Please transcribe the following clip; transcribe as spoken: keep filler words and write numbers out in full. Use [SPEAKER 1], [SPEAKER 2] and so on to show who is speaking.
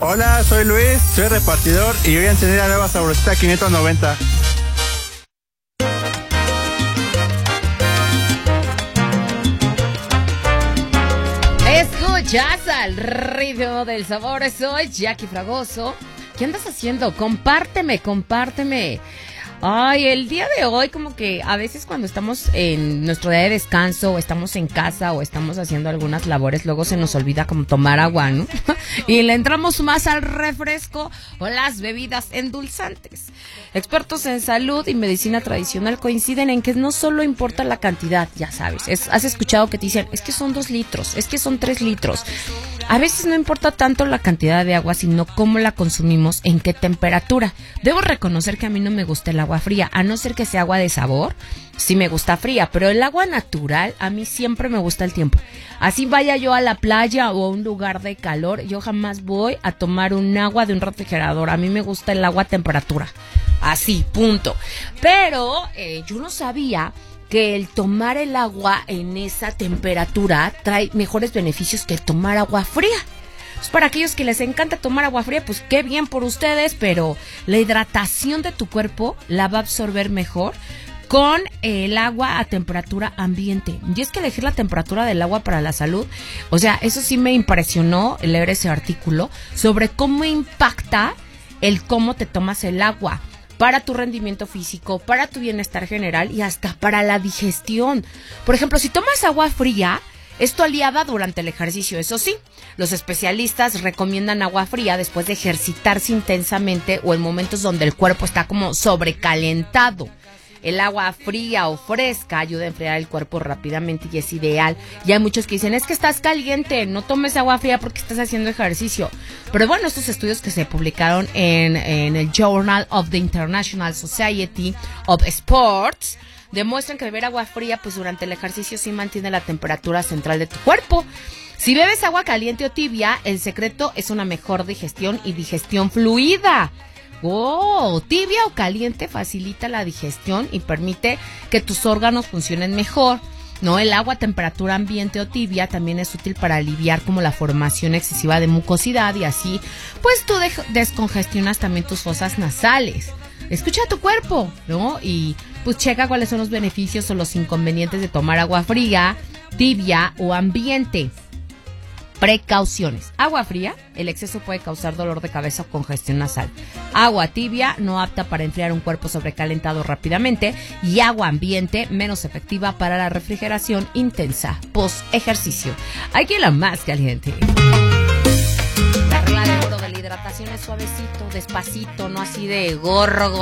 [SPEAKER 1] Hola, soy Luis, soy repartidor y voy a encender la nueva Sabrosita quinientos noventa.
[SPEAKER 2] Escuchas al ritmo del sabor. Soy Jackie Fragoso. ¿Qué andas haciendo? Compárteme, compárteme. Ay, el día de hoy como que a veces cuando estamos en nuestro día de descanso o estamos en casa o estamos haciendo algunas labores, luego se nos olvida como tomar agua, ¿no? Y le entramos más al refresco o las bebidas endulzantes. Expertos en salud y medicina tradicional coinciden en que no solo importa la cantidad, ya sabes, es, has escuchado que te dicen, es que son dos litros, es que son tres litros. A veces no importa tanto la cantidad de agua, sino cómo la consumimos, en qué temperatura. Debo reconocer que a mí no me gusta el agua fría, a no ser que sea agua de sabor, sí me gusta fría, pero el agua natural a mí siempre me gusta el tiempo. Así vaya yo a la playa o a un lugar de calor, yo jamás voy a tomar un agua de un refrigerador. A mí me gusta el agua a temperatura, así, punto. Pero eh, yo no sabía que el tomar el agua en esa temperatura trae mejores beneficios que el tomar agua fría. Pues para aquellos que les encanta tomar agua fría, pues qué bien por ustedes, pero la hidratación de tu cuerpo la va a absorber mejor con el agua a temperatura ambiente. Y es que elegir la temperatura del agua para la salud, o sea, eso sí me impresionó leer ese artículo sobre cómo impacta el cómo te tomas el agua para tu rendimiento físico, para tu bienestar general y hasta para la digestión. Por ejemplo, si tomas agua fría, es tu aliada durante el ejercicio. Eso sí, los especialistas recomiendan agua fría después de ejercitarse intensamente o en momentos donde el cuerpo está como sobrecalentado. El agua fría o fresca ayuda a enfriar el cuerpo rápidamente y es ideal. Y hay muchos que dicen, es que estás caliente, no tomes agua fría porque estás haciendo ejercicio. Pero bueno, estos estudios que se publicaron en, en el Journal of the International Society of Sports demuestran que beber agua fría pues durante el ejercicio sí mantiene la temperatura central de tu cuerpo. Si bebes agua caliente o tibia, el secreto es una mejor digestión y digestión fluida. Oh, tibia o caliente facilita la digestión y permite que tus órganos funcionen mejor, ¿no? El agua a temperatura ambiente o tibia también es útil para aliviar como la formación excesiva de mucosidad y así, pues tú de- descongestionas también tus fosas nasales. Escucha a tu cuerpo, ¿no? Y pues checa cuáles son los beneficios o los inconvenientes de tomar agua fría, tibia o ambiente. Precauciones. Agua fría, el exceso puede causar dolor de cabeza o congestión nasal. Agua tibia, no apta para enfriar un cuerpo sobrecalentado rápidamente. Y agua ambiente, menos efectiva para la refrigeración intensa post ejercicio. Aquí la más caliente. La regla de oro de la hidratación es suavecito, despacito, no así de gorro.